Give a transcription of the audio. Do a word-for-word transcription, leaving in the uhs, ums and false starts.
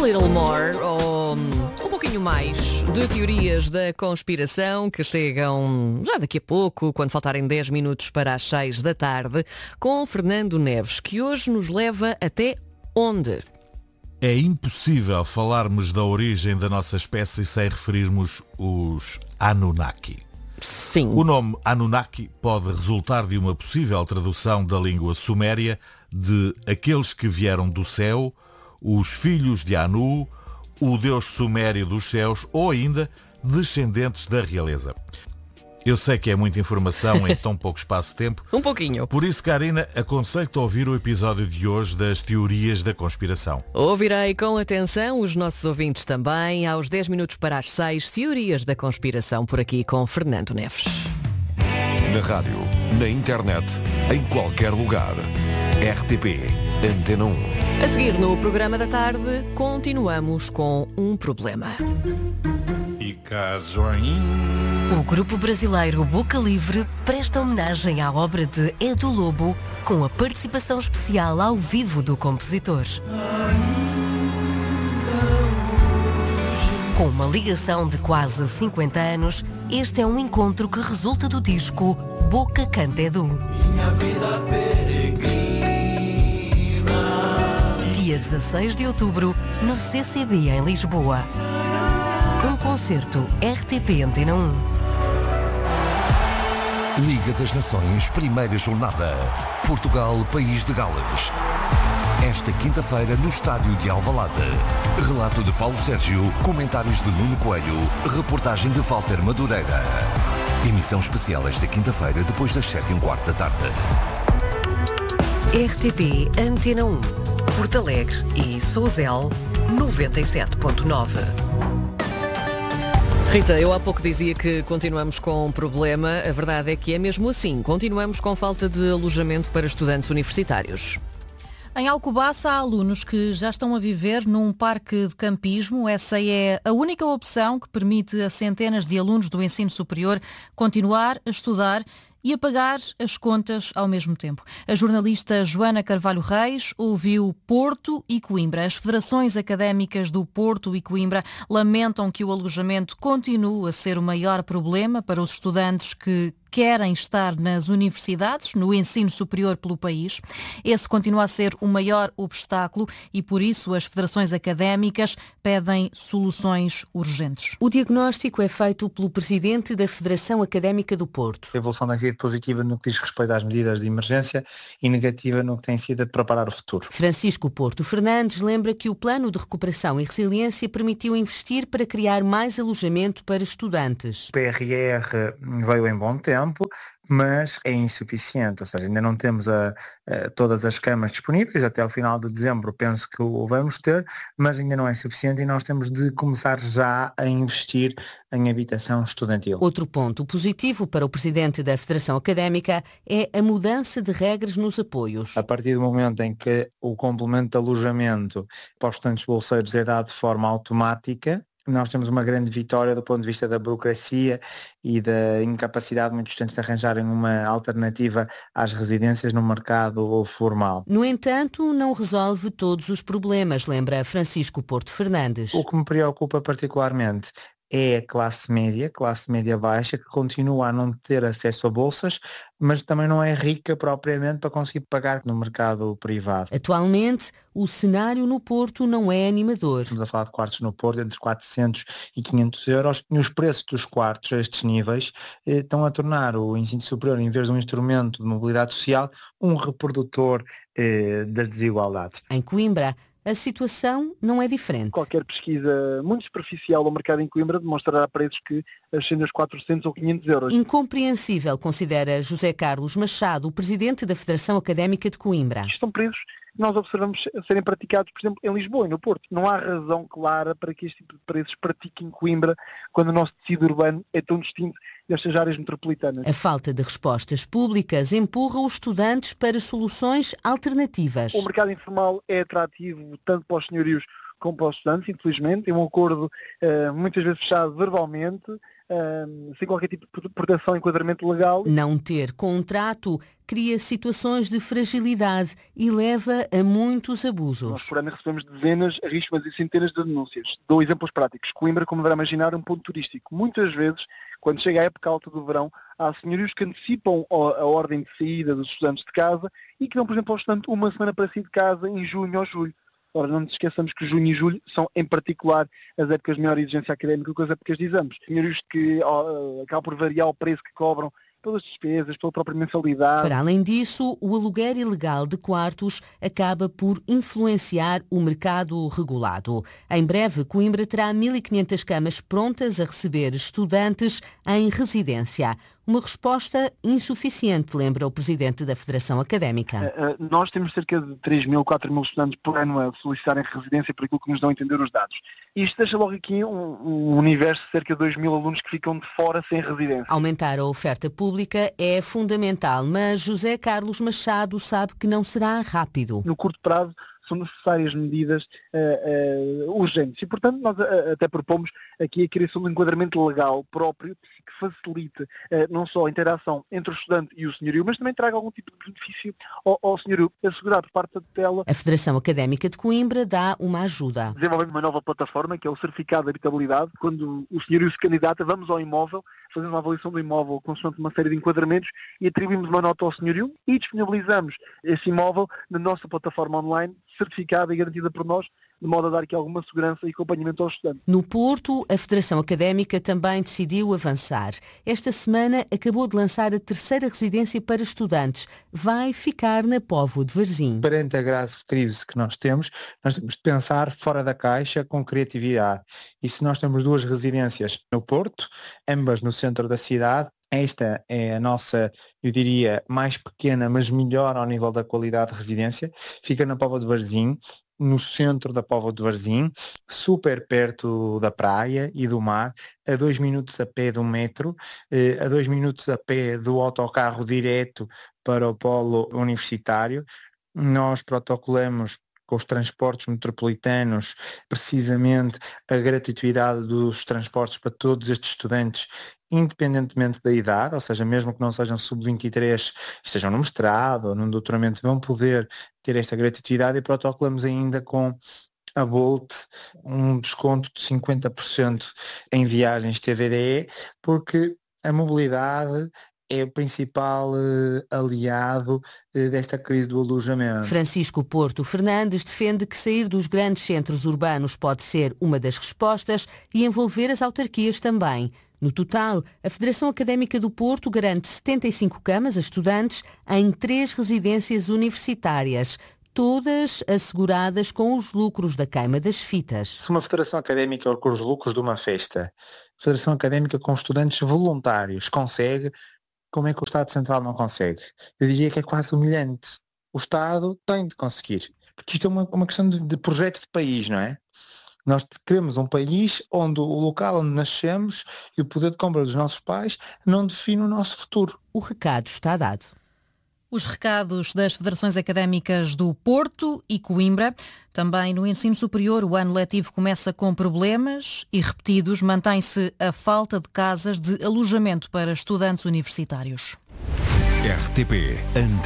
little more, ou um pouquinho mais, de teorias da conspiração que chegam já daqui a pouco, quando faltarem dez minutos para as seis da tarde, com Fernando Neves, que hoje nos leva até onde? É impossível falarmos da origem da nossa espécie sem referirmos os Anunnaki. Sim. O nome Anunnaki pode resultar de uma possível tradução da língua suméria de aqueles que vieram do céu, os filhos de Anu, o deus sumério dos céus ou ainda descendentes da realeza. Eu sei que é muita informação em tão pouco espaço de tempo. Um pouquinho. Por isso, Karina, aconselho-te a ouvir o episódio de hoje das teorias da conspiração. Ouvirei com atenção, os nossos ouvintes também, aos dez minutos para as seis, teorias da conspiração, por aqui com Fernando Neves. Na rádio, na internet, em qualquer lugar. R T P Antena um. A seguir, no programa da tarde, continuamos com um problema. E caso ainda... O grupo brasileiro Boca Livre presta homenagem à obra de Edu Lobo com a participação especial ao vivo do compositor. Com uma ligação de quase cinquenta anos, este é um encontro que resulta do disco Boca Canta Edu. Dia dezasseis de outubro, no C C B em Lisboa. Um concerto R T P Antena um. Liga das Nações, primeira jornada. Portugal, País de Gales. Esta quinta-feira no estádio de Alvalade. Relato de Paulo Sérgio, comentários de Nuno Coelho, reportagem de Walter Madureira. Emissão especial esta quinta-feira depois das sete e um quarto da tarde. R T P Antena um. Porto Alegre e Sousel noventa e sete ponto nove. Rita, eu há pouco dizia que continuamos com um problema. A verdade é que é mesmo assim. Continuamos com falta de alojamento para estudantes universitários. Em Alcobaça há alunos que já estão a viver num parque de campismo. Essa é a única opção que permite a centenas de alunos do ensino superior continuar a estudar e a pagar as contas ao mesmo tempo. A jornalista Joana Carvalho Reis ouviu Porto e Coimbra. As federações académicas do Porto e Coimbra lamentam que o alojamento continue a ser o maior problema para os estudantes que querem estar nas universidades, no ensino superior pelo país. Esse continua a ser o maior obstáculo e, por isso, as federações académicas pedem soluções urgentes. O diagnóstico é feito pelo presidente da Federação Académica do Porto. A evolução tem sido positiva no que diz respeito às medidas de emergência e negativa no que tem sido a preparar o futuro. Francisco Porto Fernandes lembra que o plano de recuperação e resiliência permitiu investir para criar mais alojamento para estudantes. O P R R veio em bom tempo, mas é insuficiente, ou seja, ainda não temos a, a, todas as camas disponíveis, até ao final de dezembro penso que o vamos ter, mas ainda não é suficiente e nós temos de começar já a investir em habitação estudantil. Outro ponto positivo para o presidente da Federação Académica é a mudança de regras nos apoios. A partir do momento em que o complemento de alojamento para os estudantes bolseiros é dado de forma automática, nós temos uma grande vitória do ponto de vista da burocracia e da incapacidade de muitos estudantes de arranjarem uma alternativa às residências no mercado formal. No entanto, não resolve todos os problemas, lembra Francisco Porto Fernandes. O que me preocupa particularmente é a classe média, classe média baixa, que continua a não ter acesso a bolsas, mas também não é rica propriamente para conseguir pagar no mercado privado. Atualmente, o cenário no Porto não é animador. Estamos a falar de quartos no Porto entre quatrocentos e quinhentos euros. E os preços dos quartos a estes níveis eh, estão a tornar o ensino superior, em vez de um instrumento de mobilidade social, um reprodutor eh, das desigualdades. Em Coimbra, a situação não é diferente. Qualquer pesquisa muito superficial ao mercado em Coimbra demonstrará preços que ascendem aos quatrocentos ou quinhentos euros. Incompreensível, considera José Carlos Machado, o presidente da Federação Académica de Coimbra. Isto são preços que nós observamos serem praticados, por exemplo, em Lisboa e no Porto. Não há razão clara para que este tipo de preços pratique em Coimbra, quando o nosso tecido urbano é tão distinto destas áreas metropolitanas. A falta de respostas públicas empurra os estudantes para soluções alternativas. O mercado informal é atrativo tanto para os senhorios como para os estudantes, infelizmente. É um acordo uh, muitas vezes fechado verbalmente, uh, sem qualquer tipo de proteção e enquadramento legal. Não ter contrato cria situações de fragilidade e leva a muitos abusos. Nós por ano recebemos dezenas, riscos e centenas de denúncias. Dou exemplos práticos. Coimbra, como deverá imaginar, é um ponto turístico. Muitas vezes, quando chega a época alta do verão, há senhorios que antecipam a ordem de saída dos estudantes de casa e que dão, por exemplo, ao estudante uma semana para sair de casa em junho ou julho. Ora, não nos esqueçamos que junho e julho são, em particular, as épocas de maior exigência académica com as épocas de exames. Senhorios que oh, acabam por variar o preço que cobram pelas despesas, pela própria mensalidade. Para além disso, o aluguer ilegal de quartos acaba por influenciar o mercado regulado. Em breve, Coimbra terá mil e quinhentas camas prontas a receber estudantes em residência. Uma resposta insuficiente, lembra o presidente da Federação Académica. Uh, uh, nós temos cerca de três mil, quatro mil estudantes por ano a solicitarem residência por aquilo que nos dão a entender os dados. Isto deixa logo aqui um, um universo de cerca de dois mil alunos que ficam de fora sem residência. Aumentar a oferta pública é fundamental, mas José Carlos Machado sabe que não será rápido. No curto prazo, são necessárias medidas uh, uh, urgentes e, portanto, nós uh, até propomos aqui a criação de um enquadramento legal próprio que facilite uh, não só a interação entre o estudante e o senhorio, mas também traga algum tipo de benefício ao, ao senhorio, assegurado por parte da tutela. A Federação Académica de Coimbra dá uma ajuda. Desenvolvendo uma nova plataforma, que é o certificado de habitabilidade. Quando o senhorio se candidata, vamos ao imóvel, fazemos uma avaliação do imóvel consoante uma série de enquadramentos e atribuímos uma nota ao senhorio e disponibilizamos esse imóvel na nossa plataforma online, certificada e garantida por nós, de modo a dar aqui alguma segurança e acompanhamento aos estudantes. No Porto, a Federação Académica também decidiu avançar. Esta semana acabou de lançar a terceira residência para estudantes. Vai ficar na Póvoa de Varzim. Perante a grave crise que nós temos, nós temos de pensar fora da caixa com criatividade. E se nós temos duas residências no Porto, ambas no centro da cidade, esta é a nossa, eu diria, mais pequena, mas melhor ao nível da qualidade de residência. Fica na Póvoa de Varzim, no centro da Póvoa de Varzim, super perto da praia e do mar, a dois minutos a pé do metro, a dois minutos a pé do autocarro direto para o polo universitário. Nós protocolamos com os transportes metropolitanos, precisamente a gratuidade dos transportes para todos estes estudantes, independentemente da idade, ou seja, mesmo que não sejam sub vinte e três, estejam no mestrado ou no doutoramento, vão poder ter esta gratuidade e protocolamos ainda com a Bolt um desconto de cinquenta por cento em viagens T V D E, porque a mobilidade é o principal uh, aliado uh, desta crise do alojamento. Francisco Porto Fernandes defende que sair dos grandes centros urbanos pode ser uma das respostas e envolver as autarquias também. No total, a Federação Académica do Porto garante setenta e cinco camas a estudantes em três residências universitárias, todas asseguradas com os lucros da queima das fitas. Se uma federação académica com os lucros de uma festa, a federação académica com estudantes voluntários consegue, como é que o Estado Central não consegue? Eu diria que é quase humilhante. O Estado tem de conseguir, porque isto é uma, uma questão de, de projeto de país, não é? Nós queremos um país onde o local onde nascemos e o poder de compra dos nossos pais não define o nosso futuro. O recado está dado. Os recados das Federações Académicas do Porto e Coimbra. Também no ensino superior, o ano letivo começa com problemas e repetidos. Mantém-se a falta de casas de alojamento para estudantes universitários. R T P